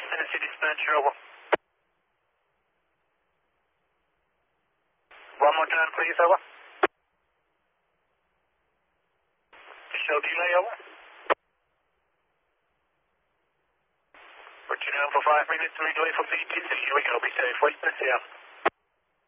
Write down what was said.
Tennessee dispatcher, over. One more time, please, over. Show delay, over. Put you down for 5 minutes, relay for PTC. Here we go, be safe. Wait, yeah.